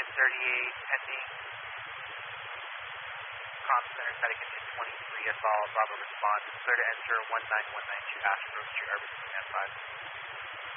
1038 pending. Comm Center, Connecticut 23, that's all. Bravo response. Clear to enter 19192 Ashgrove Street, Irvington, 5.